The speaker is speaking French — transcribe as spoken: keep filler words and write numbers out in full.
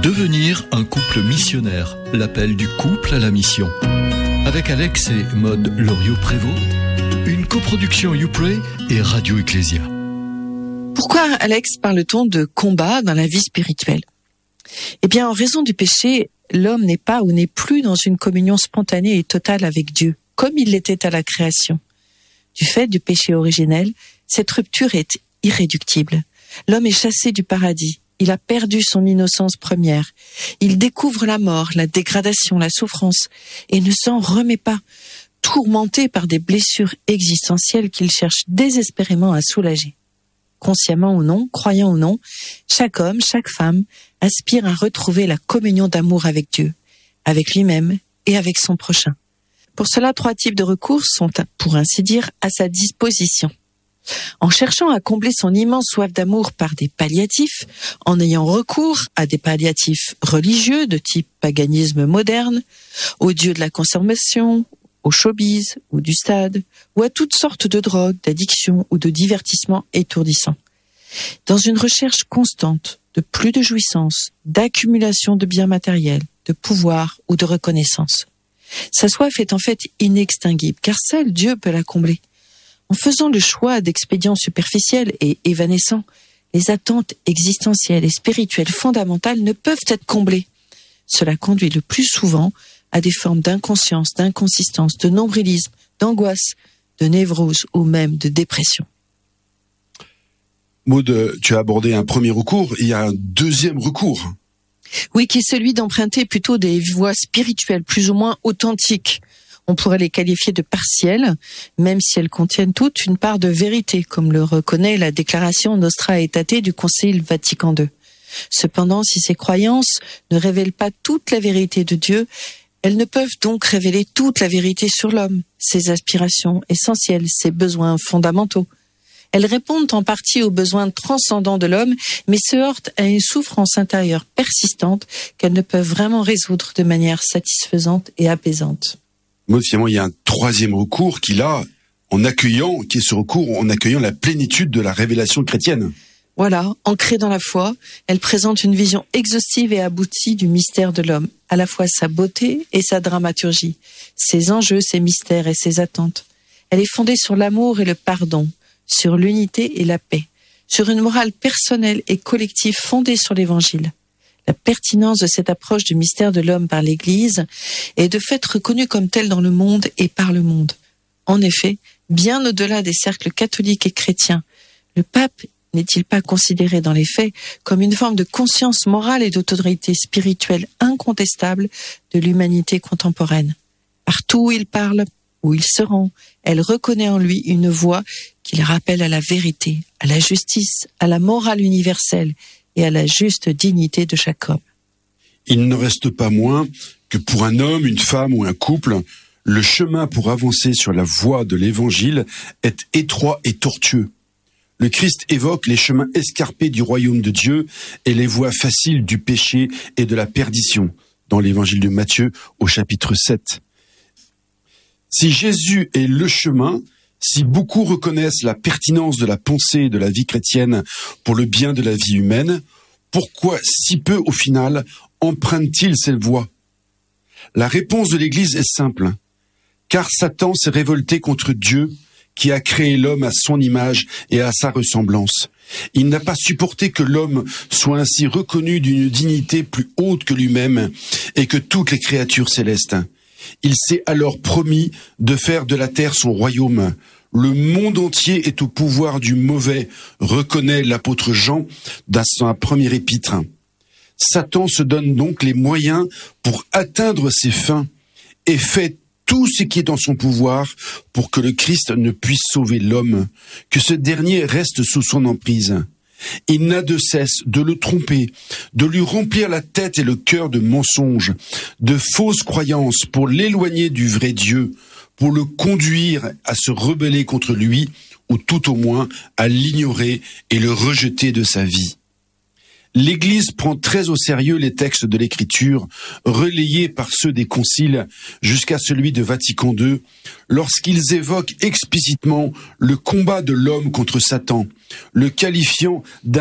Devenir un couple missionnaire, l'appel du couple à la mission. Avec Alex et Maude Loriot-Prévost, une coproduction YouPray et Radio Ecclésia. Pourquoi, Alex, parle-t-on de combat dans la vie spirituelle ? Eh bien, en raison du péché, l'homme n'est pas ou n'est plus dans une communion spontanée et totale avec Dieu, comme il l'était à la création. Du fait du péché originel, cette rupture est irréductible. L'homme est chassé du paradis. Il a perdu son innocence première. Il découvre la mort, la dégradation, la souffrance, et ne s'en remet pas, tourmenté par des blessures existentielles qu'il cherche désespérément à soulager. Consciemment ou non, croyant ou non, chaque homme, chaque femme aspire à retrouver la communion d'amour avec Dieu, avec lui-même et avec son prochain. Pour cela, trois types de recours sont, pour ainsi dire, à sa disposition. En cherchant à combler son immense soif d'amour par des palliatifs, en ayant recours à des palliatifs religieux de type paganisme moderne, aux dieux de la consommation, au showbiz ou du stade, ou à toutes sortes de drogues, d'addictions ou de divertissements étourdissants. Dans une recherche constante de plus de jouissance, d'accumulation de biens matériels, de pouvoir ou de reconnaissance. Sa soif est en fait inextinguible, car seul Dieu peut la combler. En faisant le choix d'expédients superficiels et évanescents, les attentes existentielles et spirituelles fondamentales ne peuvent être comblées. Cela conduit le plus souvent à des formes d'inconscience, d'inconsistance, de nombrilisme, d'angoisse, de névrose ou même de dépression. Maude, tu as abordé un premier recours, il y a un deuxième recours. Oui, qui est celui d'emprunter plutôt des voies spirituelles plus ou moins authentiques. On pourrait les qualifier de partielles, même si elles contiennent toutes une part de vérité, comme le reconnaît la déclaration Nostra Aetate du Concile Vatican deux. Cependant, si ces croyances ne révèlent pas toute la vérité de Dieu, elles ne peuvent donc révéler toute la vérité sur l'homme, ses aspirations essentielles, ses besoins fondamentaux. Elles répondent en partie aux besoins transcendants de l'homme, mais se heurtent à une souffrance intérieure persistante qu'elles ne peuvent vraiment résoudre de manière satisfaisante et apaisante. Maude, finalement, il y a un troisième recours qui, là, en accueillant, qui est ce recours en accueillant la plénitude de la révélation chrétienne. Voilà, ancrée dans la foi, elle présente une vision exhaustive et aboutie du mystère de l'homme, à la fois sa beauté et sa dramaturgie, ses enjeux, ses mystères et ses attentes. Elle est fondée sur l'amour et le pardon, sur l'unité et la paix, sur une morale personnelle et collective fondée sur l'Évangile. La pertinence de cette approche du mystère de l'homme par l'Église est de fait reconnue comme telle dans le monde et par le monde. En effet, bien au-delà des cercles catholiques et chrétiens, le pape n'est-il pas considéré dans les faits comme une forme de conscience morale et d'autorité spirituelle incontestable de l'humanité contemporaine? Partout où il parle, où il se rend, elle reconnaît en lui une voix qui le rappelle à la vérité, à la justice, à la morale universelle et à la juste dignité de chaque homme. Il ne reste pas moins que pour un homme, une femme ou un couple, le chemin pour avancer sur la voie de l'Évangile est étroit et tortueux. Le Christ évoque les chemins escarpés du royaume de Dieu et les voies faciles du péché et de la perdition, dans l'Évangile de Matthieu au chapitre sept. Si Jésus est le chemin, si beaucoup reconnaissent la pertinence de la pensée et de la vie chrétienne pour le bien de la vie humaine, pourquoi si peu au final empruntent-ils cette voie ? La réponse de l'Église est simple, car Satan s'est révolté contre Dieu qui a créé l'homme à son image et à sa ressemblance. Il n'a pas supporté que l'homme soit ainsi reconnu d'une dignité plus haute que lui-même et que toutes les créatures célestes. Il s'est alors promis de faire de la terre son royaume. Le monde entier est au pouvoir du mauvais, reconnaît l'apôtre Jean dans sa première épître. Satan se donne donc les moyens pour atteindre ses fins et fait tout ce qui est en son pouvoir pour que le Christ ne puisse sauver l'homme, que ce dernier reste sous son emprise. Il n'a de cesse de le tromper, de lui remplir la tête et le cœur de mensonges, de fausses croyances pour l'éloigner du vrai Dieu, pour le conduire à se rebeller contre lui, ou tout au moins à l'ignorer et le rejeter de sa vie. L'Église prend très au sérieux les textes de l'Écriture, relayés par ceux des conciles jusqu'à celui de Vatican deux, lorsqu'ils évoquent explicitement le combat de l'homme contre Satan, le qualifiant d'un